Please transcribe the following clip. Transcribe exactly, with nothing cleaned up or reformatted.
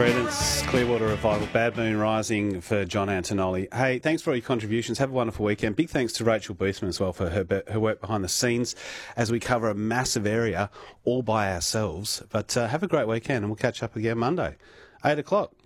Credence, Clearwater Revival, Bad Moon Rising for John Antonelli. Hey, thanks for all your contributions. Have a wonderful weekend. Big thanks to Rachel Boothman as well for her her work behind the scenes as we cover a massive area all by ourselves. But uh, have a great weekend and we'll catch up again Monday, eight o'clock.